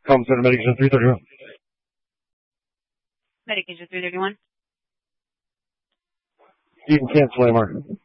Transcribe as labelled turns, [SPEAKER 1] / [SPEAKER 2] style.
[SPEAKER 1] Come Center Medication 331.
[SPEAKER 2] Medication 331.
[SPEAKER 1] You can cancel AMR.